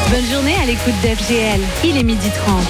Bonne journée à l'écoute d'FGL. Il est 12h30.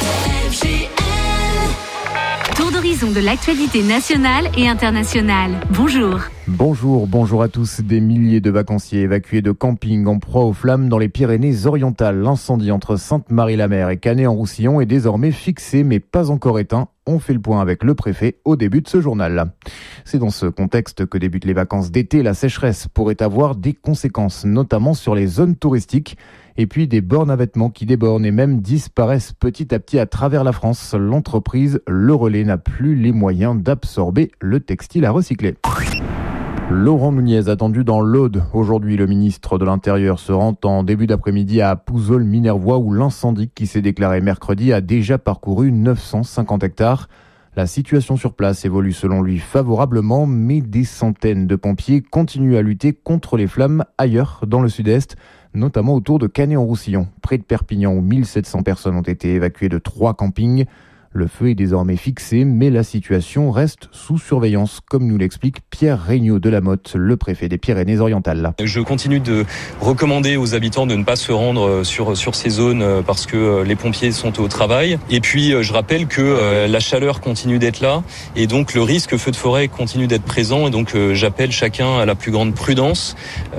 Tour d'horizon de l'actualité nationale et internationale. Bonjour. Bonjour à tous. Des milliers de vacanciers évacués de camping en proie aux flammes dans les Pyrénées-Orientales. L'incendie entre Sainte-Marie-la-Mer et Canet-en-Roussillon est désormais fixé mais pas encore éteint. On fait le point avec le préfet au début de ce journal. C'est dans ce contexte que débutent les vacances d'été. La sécheresse pourrait avoir des conséquences, notamment sur les zones touristiques. Et puis des bornes à vêtements qui débordent et même disparaissent petit à petit à travers la France. L'entreprise Le Relais n'a plus les moyens d'absorber le textile à recycler. Laurent Nunez attendu dans l'Aude. Aujourd'hui, le ministre de l'Intérieur se rend en début d'après-midi à Pouzols-Minervois où l'incendie qui s'est déclaré mercredi a déjà parcouru 950 hectares. La situation sur place évolue selon lui favorablement, mais des centaines de pompiers continuent à lutter contre les flammes ailleurs dans le sud-est, notamment autour de Canet-en-Roussillon, près de Perpignan où 1700 personnes ont été évacuées de 3 campings. Le feu est désormais fixé, mais la situation reste sous surveillance, comme nous l'explique Pierre Regnault de la Motte, le préfet des Pyrénées-Orientales. Je continue de recommander aux habitants de ne pas se rendre sur ces zones parce que les pompiers sont au travail. Et puis, je rappelle que la chaleur continue d'être là et donc le risque feu de forêt continue d'être présent. Et donc, j'appelle chacun à la plus grande prudence.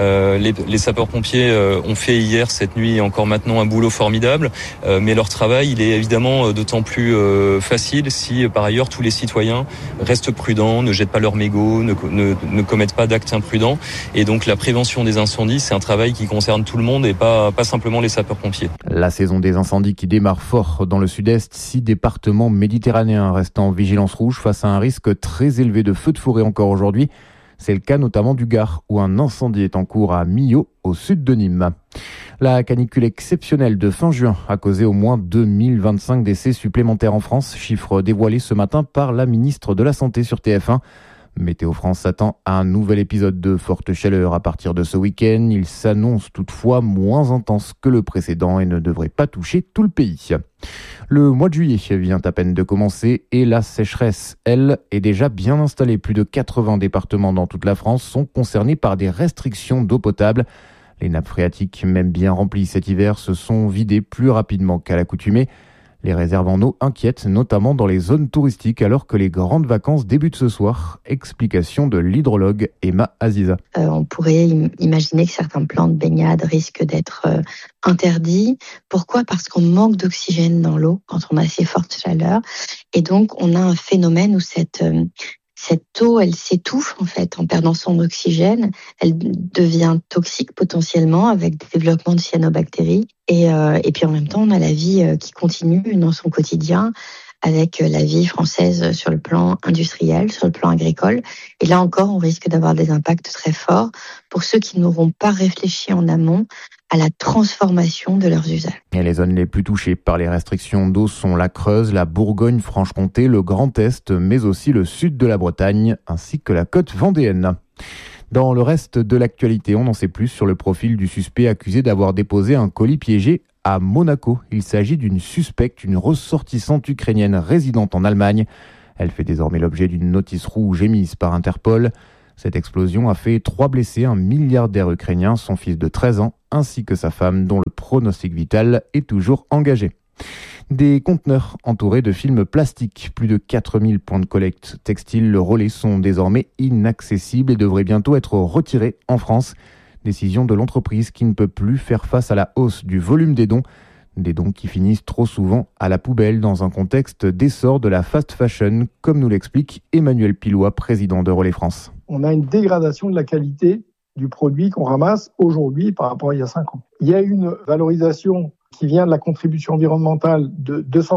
Les sapeurs-pompiers ont fait hier, cette nuit et encore maintenant un boulot formidable. Mais leur travail, il est évidemment d'autant plus facile si par ailleurs tous les citoyens restent prudents, ne jettent pas leurs mégots, ne commettent pas d'actes imprudents. Et donc la prévention des incendies, c'est un travail qui concerne tout le monde et pas simplement les sapeurs-pompiers. La saison des incendies qui démarre fort dans le sud-est, 6 départements méditerranéens restent en vigilance rouge face à un risque très élevé de feux de forêt encore aujourd'hui. C'est le cas notamment du Gard, où un incendie est en cours à Millau, au sud de Nîmes. La canicule exceptionnelle de fin juin a causé au moins 2025 décès supplémentaires en France, chiffre dévoilé ce matin par la ministre de la Santé sur TF1. Météo France s'attend à un nouvel épisode de forte chaleur à partir de ce week-end. Il s'annonce toutefois moins intense que le précédent et ne devrait pas toucher tout le pays. Le mois de juillet vient à peine de commencer et la sécheresse, elle, est déjà bien installée. Plus de 80 départements dans toute la France sont concernés par des restrictions d'eau potable. Les nappes phréatiques, même bien remplies cet hiver, se sont vidées plus rapidement qu'à l'accoutumée. Les réserves en eau inquiètent, notamment dans les zones touristiques, alors que les grandes vacances débutent ce soir. Explication de l'hydrologue Emma Aziza. On pourrait imaginer que certains plans de baignade risquent d'être interdits. Pourquoi ? Parce qu'on manque d'oxygène dans l'eau quand on a ces fortes chaleurs. Et donc, on a un phénomène où cette eau, elle s'étouffe en fait en perdant son oxygène. Elle devient toxique potentiellement avec des développements de cyanobactéries. Et puis en même temps, on a la vie qui continue dans son quotidien avec la vie française sur le plan industriel, sur le plan agricole. Et là encore, on risque d'avoir des impacts très forts pour ceux qui n'auront pas réfléchi en amont à la transformation de leurs usages. Et les zones les plus touchées par les restrictions d'eau sont la Creuse, la Bourgogne-Franche-Comté, le Grand Est, mais aussi le sud de la Bretagne, ainsi que la côte vendéenne. Dans le reste de l'actualité, on en sait plus sur le profil du suspect accusé d'avoir déposé un colis piégé à Monaco. Il s'agit d'une suspecte, une ressortissante ukrainienne résidente en Allemagne. Elle fait désormais l'objet d'une notice rouge émise par Interpol. Cette explosion a fait 3 blessés, un milliardaire ukrainien, son fils de 13 ans, ainsi que sa femme, dont le pronostic vital est toujours engagé. Des conteneurs entourés de films plastiques. Plus de 4000 points de collecte textiles Le Relais sont désormais inaccessibles et devraient bientôt être retirés en France. Décision de l'entreprise qui ne peut plus faire face à la hausse du volume des dons. Des dons qui finissent trop souvent à la poubelle dans un contexte d'essor de la fast fashion, comme nous l'explique Emmanuel Pilois, président de Relais France. On a une dégradation de la qualité du produit qu'on ramasse aujourd'hui par rapport à il y a 5 ans. Il y a une valorisation qui vient de la contribution environnementale de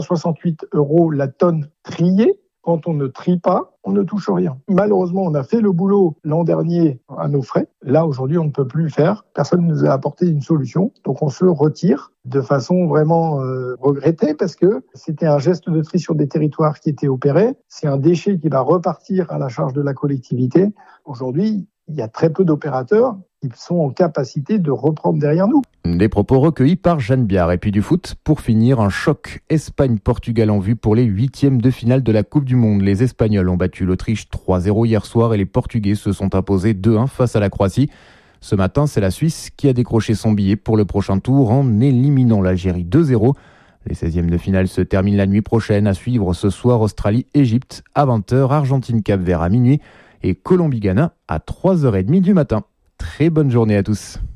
268 € la tonne triée. Quand on ne trie pas, on ne touche rien. Malheureusement, on a fait le boulot l'an dernier à nos frais. Là, aujourd'hui, on ne peut plus le faire. Personne ne nous a apporté une solution. Donc, on se retire de façon vraiment regrettée parce que c'était un geste de tri sur des territoires qui était opéré. C'est un déchet qui va repartir à la charge de la collectivité. Aujourd'hui, il y a très peu d'opérateurs qui sont en capacité de reprendre derrière nous. Des propos recueillis par Jeanne Biard. Et puis du foot, pour finir, un choc Espagne-Portugal en vue pour les 8e de finale de la Coupe du Monde. Les Espagnols ont battu l'Autriche 3-0 hier soir et les Portugais se sont imposés 2-1 face à la Croatie. Ce matin, c'est la Suisse qui a décroché son billet pour le prochain tour en éliminant l'Algérie 2-0. Les 16e de finale se terminent la nuit prochaine. À suivre ce soir, Australie-Égypte à 20h, Argentine-Cap-Vert à minuit et Colombie-Ghana à 3h30 du matin. Très bonne journée à tous.